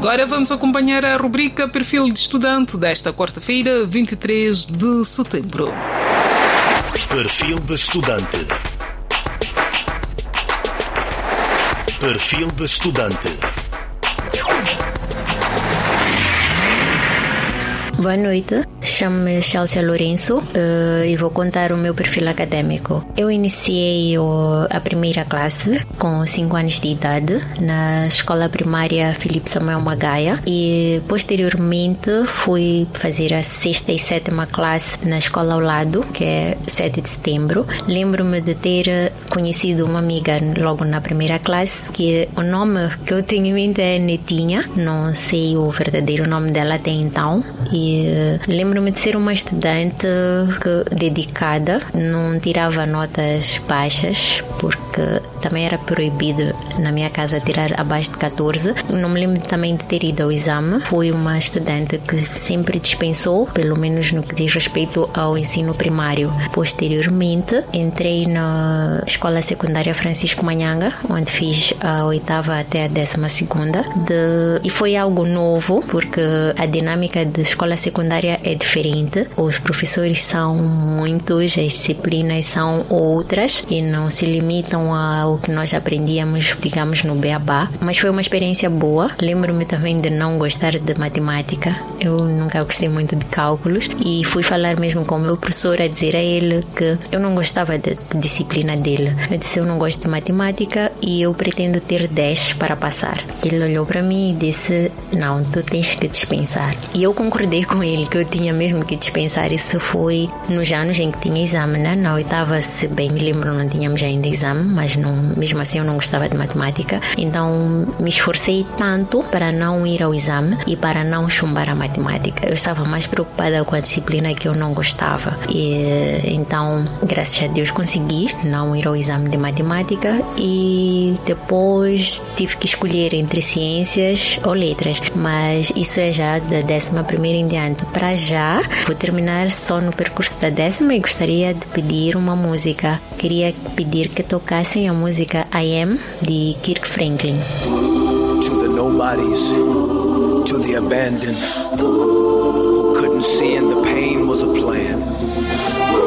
Agora vamos acompanhar a rubrica Perfil de Estudante desta quarta-feira, 23 de setembro. Perfil de Estudante. Perfil de Estudante. Boa noite, chamo-me Chelsea Lourenço e vou contar o meu perfil acadêmico. Eu iniciei a primeira classe com 5 anos de idade na escola primária Filipe Samuel Magaia e posteriormente fui fazer a 6ª e 7ª classe na escola ao lado, que é 7 de setembro. Lembro-me de ter conhecido uma amiga logo na primeira classe, que o nome que eu tenho em mente é Netinha, não sei o verdadeiro nome dela até então. E lembro-me de ser uma estudante dedicada, não tirava notas baixas, porque também era proibido na minha casa tirar abaixo de 14. Não me lembro também de ter ido ao exame. Fui uma estudante que sempre dispensou, pelo menos no que diz respeito ao ensino primário. Posteriormente, entrei na Escola Secundária Francisco Manhanga, onde fiz a 8ª até a 12ª. E foi algo novo, porque a dinâmica de escola secundária é diferente. Os professores são muitos, as disciplinas são outras e não se limitam ao que nós aprendíamos, digamos, no beabá. Mas foi uma experiência boa. Lembro-me também de não gostar de matemática. Eu nunca gostei muito de cálculos e fui falar mesmo com o meu professor a dizer a ele que eu não gostava da disciplina dele. Eu disse: eu não gosto de matemática e eu pretendo ter 10 para passar. Ele olhou para mim e disse: não, tu tens que dispensar. E eu concordei com ele que eu tinha mesmo que dispensar. Isso foi nos anos em que tinha exame, né? Na 8ª, se bem me lembro, não tínhamos ainda exame, mas não, mesmo assim eu não gostava de matemática. Então me esforcei tanto para não ir ao exame e para não chumbar a matemática. Eu estava mais preocupada com a disciplina que eu não gostava. E então, graças a Deus, consegui não ir ao exame de matemática e depois tive que escolher entre ciências ou letras. Mas isso é já da 11ª em diante. Para já, vou terminar só no percurso da 10ª e gostaria de pedir uma música. Queria pedir que tocassem a música I Am, de Kirk Franklin. To the nobodies, to the abandoned, who couldn't see and the pain was a plan.